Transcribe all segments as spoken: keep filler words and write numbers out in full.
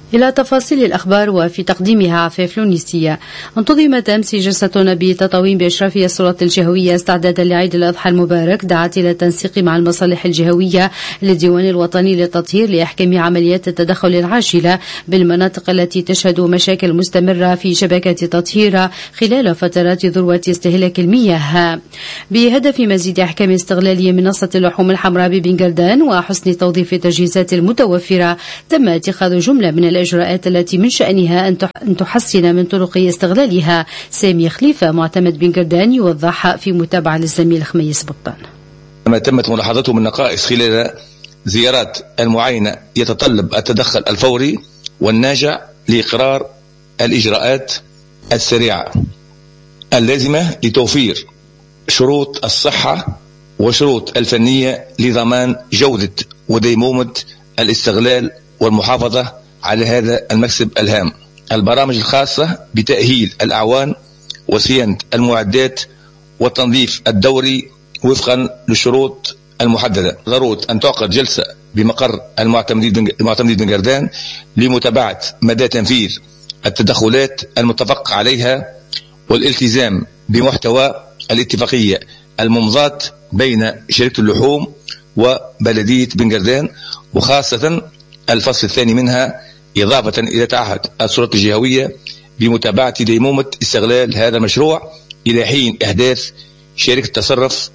إلى تفاصيل الأخبار وفي تقديمها عفاف لونيسية. انتظمت أمس جلسة بتطاوين بإشراف السلطات الجهوية استعدادا لعيد الأضحى المبارك، دعت إلى التنسيق مع المصالح الجهوية للديوان الوطني للتطهير لإحكام عمليات التدخل العاجلة بالمناطق التي تشهد مشاكل مستمرة في شبكة تطهير خلال فترات ذروة استهلاك المياه، بهدف مزيد إحكام استغلالية منصة اللحوم الحمراء ببنغردان وحسن توظيف التجهيزات المتوفرة. تم اتخاذ جملة من الإجراءات التي من شأنها أن تحسن من طرق استغلالها. سامي خليفة معتمد بنغردان يوضح في متابعة للزميل خميس بطان. ما تمت ملاحظته من نقائص خلال زيارات المعاينة يتطلب التدخل الفوري والناجع لإقرار الإجراءات السريعة اللازمة لتوفير شروط الصحة وشروط الفنية لضمان جودة وديمومة الاستغلال والمحافظة على هذا المكسب الهام. البرامج الخاصة بتأهيل الأعوان وصيانة المعدات والتنظيف الدوري وفقا للشروط المحددة. ضرورة أن تعقد جلسة بمقر المعتمدين بنغردان لمتابعة مدى تنفيذ التدخلات المتفق عليها والالتزام بمحتوى الاتفاقية الممضاة بين شركة اللحوم وبلدية بنغردان، وخاصة الفصل الثاني منها، إضافة إلى تعهد السلطات الجهوية بمتابعة ديمومة استغلال هذا المشروع إلى حين إحداث شركة تصرف.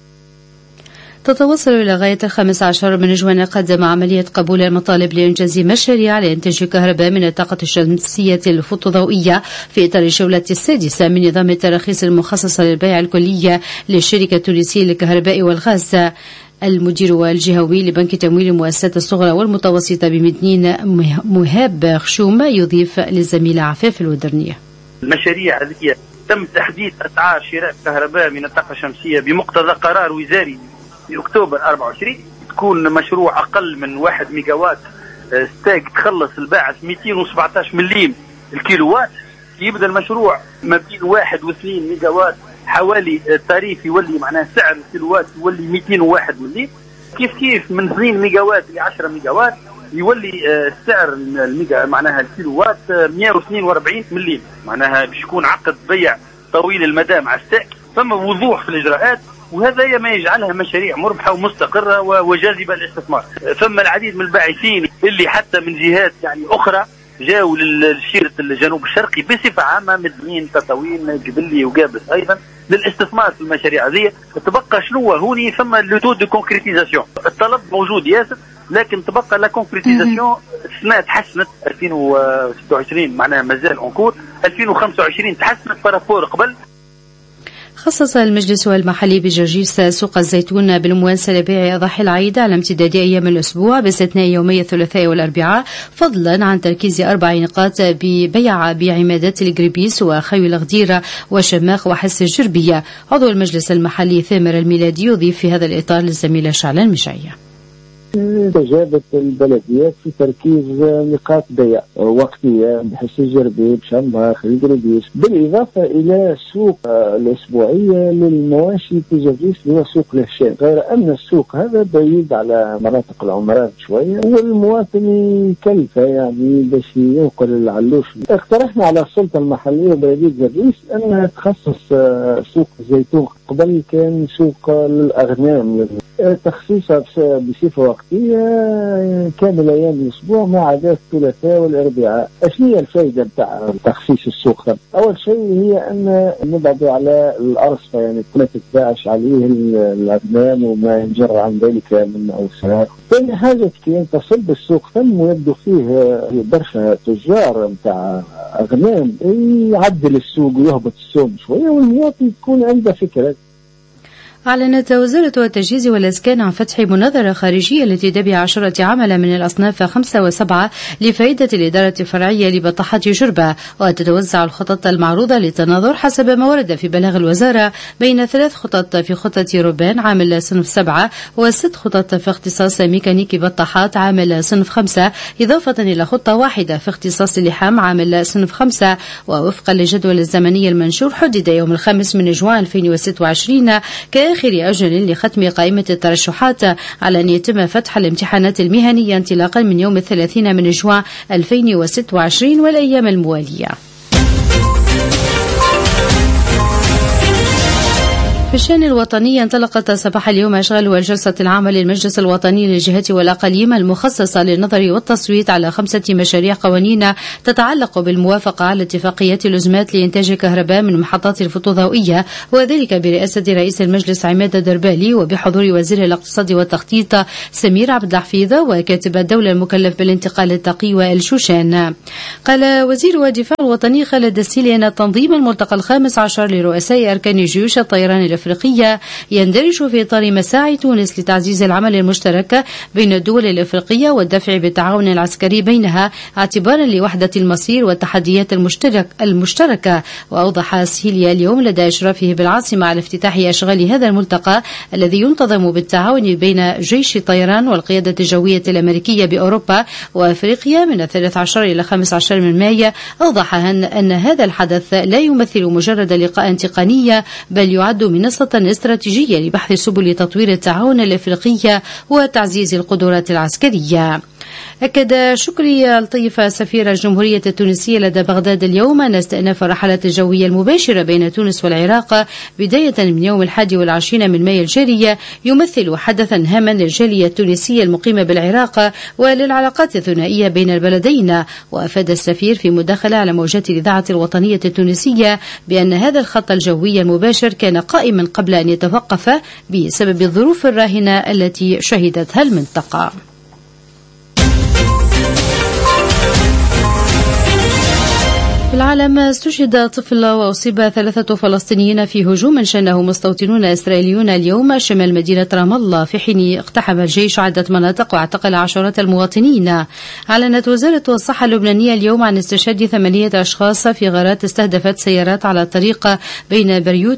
تتوصل إلى غاية الخامس عشر من جوان قدم عملية قبول المطالب لإنجاز مشاريع لإنتاج كهرباء من الطاقة الشمسية الفوتوضوئية في إطار الجولة السادسة من نظام التراخيص المخصصة للبيع الكلي للشركة التونسية للكهرباء والغاز. المدير الجهوي لبنك تمويل المؤسسات الصغرى والمتوسطة بمدنين مهاب خشوم يضيف للزميلة عفاف الودرنية. المشاريع هذه تم تحديد أسعار شراء كهرباء من الطاقة الشمسية بمقتضى قرار وزاري في أكتوبر أربعة وعشرين. تكون مشروع أقل من واحد ميجاوات ستاك تخلص الباعث مئتين وسبعة عشر مليم الكيلووات. يبدأ المشروع ما بين واحد واثنين ميجاوات، حوالي التاريف يولي معناه سعر الكيلووات يولي مئتين وواحد مليم. كيف كيف من اثنين ميجاوات ل عشرة ميجاوات يولي السعر الميجا معناها الكيلووات مئة واثنين وأربعين مليم. معناها باش يكون عقد بيع طويل المدى مع الستاك. ثم وضوح في الإجراءات، وهذا ما يجعلها مشاريع مربحة ومستقرة وجاذبة للاستثمار. ثم العديد من الباعثين اللي حتى من جهات يعني أخرى جاءوا للشيرة الجنوب الشرقي بصفة عامة، مدنين تطاوين جبلي وقابس أيضا للاستثمار في المشاريع هذه. تبقى شنو هوني ثم لوتو دو كونكريتيزاسيون. الطلب موجود ياسر، لكن تبقى لا كونكريتيزاسيون. السنة تحسنت ألفين وستة وعشرين معناها مازال أنكور، ألفين وخمسة وعشرين تحسنت بارابور قبل. خصص المجلس المحلي بجرجيس سوق الزيتون بالموانسة لبيع أضاحي العيد على امتداد أيام الأسبوع باستثناء يومي الثلاثاء والأربعاء، فضلا عن تركيز أربع نقاط ببيع بعمادات الجريبيس وخيول الغديرة وشماخ وحس الجربية. عضو المجلس المحلي ثامر الميلادي يضيف في هذا الإطار للزميلة شعلان مشعية. استجابت البلديات في تركيز نقاط بيع وقتية بحس الجربي بشمباخ الجربيس، بالإضافة إلى السوق الأسبوعية للمواشي في جرجيس اللي هو سوق الهشام. غير أن السوق هذا بعيد على مناطق العمرات شوية، والمواطن يكلفه يعني باش ينقل العلوش. اقترحنا على السلطة المحلية وبلدية جرجيس أنها تخصص سوق الزيتون. قبل كان سوق للأغنام، تخصيصها بصفة وقتية كامل أيام الأسبوع ما عدا الثلاثاء والأربعاء. ايش هي الفائدة بتاع تخصيص السوق هذا؟ أول شيء هي أن نبعد على الأرصفة، يعني ما تتباعش عليه الأغنام وما ينجر عن ذلك من أوساخ. ثاني حاجة كي تصل بالسوق ثم ويبدو فيه برشا تجار بتاع أغنام، يعدل السوق ويهبط السوق شوية والمواطن يكون عنده فكرة. أعلنت وزارة التجهيز والإسكان عن فتح مناظرة خارجية لتدابير عشرة عمل من الأصناف خمسة وسبعة لفائدة الإدارة الفرعية لبطاحة جربة، وتتوزع الخطط المعروضة للتناظر حسب ما ورد في بلاغ الوزارة بين ثلاث خطط في خطة روبان عامل صنف سبعة وست خطط في اختصاص ميكانيكي بطاحات عامل صنف خمسة، إضافة إلى خطة واحدة في اختصاص اللحام عامل صنف خمسة. ووفقا للجدول الزمني المنشور حدد يوم الخامس من جوان ألفين وستة وعشرين كان آخر أجل لختم قائمة الترشحات على أن يتم فتح الامتحانات المهنية انطلاقا من يوم الثلاثين من جوان ألفين وستة وعشرين والأيام الموالية. في الشأن الوطني انطلقت صباح اليوم أشغال الجلسة العامة للمجلس الوطني للجهات والأقاليم المخصصة للنظر والتصويت على خمسة مشاريع قوانين تتعلق بالموافقة على اتفاقيات اللزمات لإنتاج الكهرباء من محطات الفوتوضوئية، وذلك برئاسة رئيس المجلس عماد الدربالي وبحضور وزير الاقتصاد والتخطيط سمير عبد الحفيظ وكاتب الدولة المكلف بالانتقال الطاقي والشوشان. قال وزير الدفاع الوطني خالد السيلي أن تنظيم الملتقى الخامس عشر لرؤساء أركان جيوش الطيران الأفريقية يندرج في إطار مساعي تونس لتعزيز العمل المشترك بين الدول الأفريقية والدفع بالتعاون العسكري بينها اعتبارا لوحدة المصير والتحديات المشترك المشتركة. وأوضح سيليا اليوم لدى إشرافه بالعاصمة على افتتاح أشغال هذا الملتقى الذي ينتظم بالتعاون بين جيش الطيران والقيادة الجوية الأمريكية بأوروبا وأفريقيا من الثالث عشر إلى خامس عشر من مايو. أوضح أن هذا الحدث لا يمثل مجرد لقاء تقني بل يعد منصة استراتيجية لبحث سبل تطوير التعاون الأفريقي وتعزيز القدرات العسكرية. أكد شكري لطيف سفير الجمهورية التونسية لدى بغداد اليوم أن استئناف الرحلات الجوية المباشرة بين تونس والعراق بداية من يوم الحادي والعشرين من مايو الجاري يمثل حدثا هاما للجالية التونسية المقيمة بالعراق وللعلاقات الثنائية بين البلدين. وأفاد السفير في مداخلة على موجات الإذاعة الوطنية التونسية بأن هذا الخط الجوي المباشر كان قائما قبل أن يتوقف بسبب الظروف الراهنة التي شهدتها المنطقة. في العالم استشهد طفل وأصيب ثلاثة فلسطينيين في هجوم شنه مستوطنون إسرائيليون اليوم شمال مدينة رام الله، في حين اقتحم الجيش عدة مناطق واعتقل عشرات المواطنين. أعلنت وزارة الصحة اللبنانية اليوم عن استشهاد ثمانية أشخاص في غارات استهدفت سيارات على الطريق بين بريوت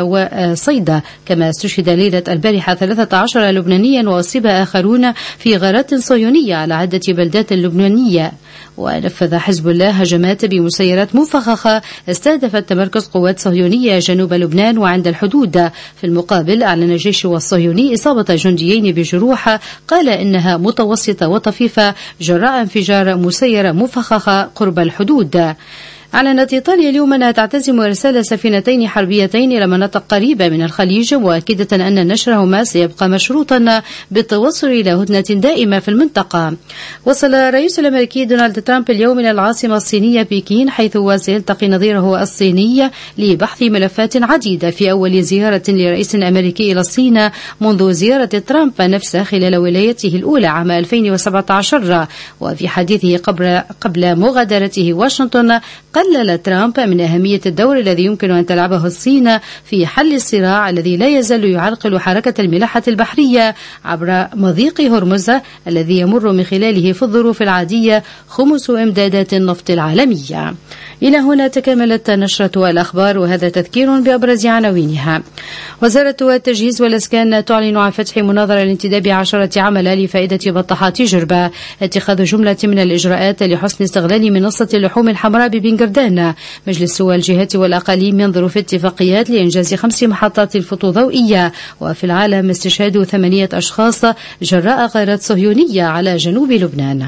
وصيدا. كما استشهد ليلة البارحة ثلاثة عشر لبنانيا وأصيب آخرون في غارات صهيونية على عدة بلدات لبنانية. ونفذ حزب الله هجمات بمسيرات مفخخة استهدفت تمركز قوات صهيونية جنوب لبنان وعند الحدود. في المقابل أعلن الجيش الصهيوني إصابة جنديين بجروح قال إنها متوسطة وطفيفة جراء انفجار مسيرة مفخخة قرب الحدود. أعلنت إيطاليا اليوم أنها تعتزم إرسال سفينتين حربيتين إلى مناطق قريبة من الخليج، مؤكدة أن نشرهما سيبقى مشروطا بالتوصل إلى هدنة دائمة في المنطقة. وصل الرئيس الأمريكي دونالد ترامب اليوم إلى العاصمة الصينية بكين، حيث سيلتقي نظيره الصيني لبحث ملفات عديدة في أول زيارة لرئيس أمريكي إلى الصين منذ زيارة ترامب نفسه خلال ولايته الأولى عام ألفين وسبعة عشر. وفي حديثه قبل, قبل مغادرته واشنطن قلل ترامب من أهمية الدور الذي يمكن أن تلعبه الصين في حل الصراع الذي لا يزال يعرقل حركة الملاحة البحرية عبر مضيق هرمز الذي يمر من خلاله في الظروف العادية خمس إمدادات النفط العالمية. إلى هنا تكملت نشرة الأخبار، وهذا تذكير بأبرز عناوينها. وزارة التجهيز والإسكان تعلن عن فتح مناظرة لانتداب عشرة عملة لفائدة بطاحات جربة، اتخاذ جملة من الإجراءات لحسن استغلال منصة اللحوم الحمراء ببنغردان. مجلس الجهات والأقاليم ينظر في اتفاقيات لإنجاز خمس محطات الفوتوضوئية. وفي العالم استشهاد ثمانية أشخاص جراء غارات صهيونية على جنوب لبنان.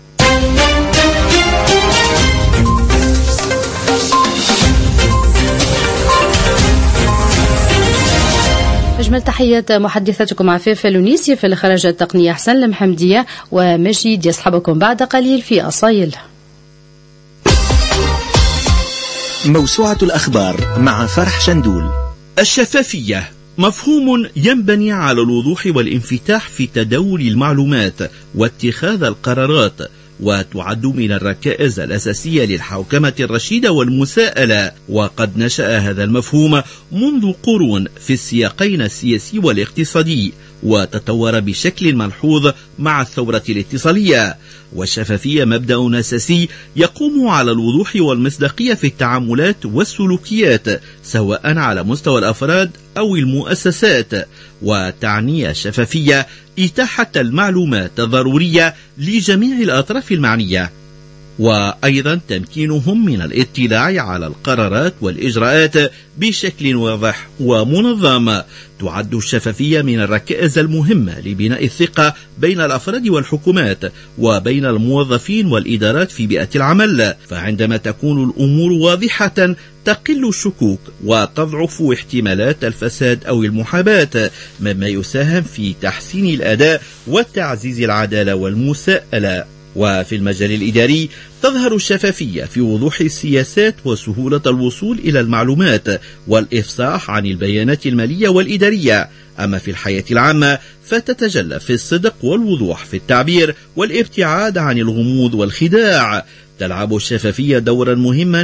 أجمل تحيات محدثتكم عفيف لونيسي، في الإخراج التقنية حسن المحمدية، ومجيد يصحبكم بعد قليل في أصايل. موسوعة الأخبار مع فرح شندول. الشفافية مفهوم ينبني على الوضوح والانفتاح في تداول المعلومات واتخاذ القرارات، وتعد من الركائز الأساسية للحوكمة الرشيدة والمساءلة. وقد نشأ هذا المفهوم منذ قرون في السياقين السياسي والاقتصادي، وتطور بشكل ملحوظ مع الثورة الاتصالية. والشفافية مبدأ أساسي يقوم على الوضوح والمصداقية في التعاملات والسلوكيات، سواء على مستوى الأفراد أو المؤسسات. وتعني الشفافية إتاحة المعلومات الضرورية لجميع الأطراف المعنية، وأيضا تمكينهم من الاطلاع على القرارات والإجراءات بشكل واضح ومنظم. تعد الشفافية من الركائز المهمة لبناء الثقة بين الأفراد والحكومات وبين الموظفين والإدارات في بيئة العمل، فعندما تكون الأمور واضحة تقل الشكوك وتضعف احتمالات الفساد أو المحاباة، مما يساهم في تحسين الأداء وتعزيز العدالة والمساءلة. وفي المجال الإداري تظهر الشفافية في وضوح السياسات وسهولة الوصول إلى المعلومات والإفصاح عن البيانات المالية والإدارية. أما في الحياة العامة فتتجلى في الصدق والوضوح في التعبير والابتعاد عن الغموض والخداع. تلعب الشفافية دورا مهما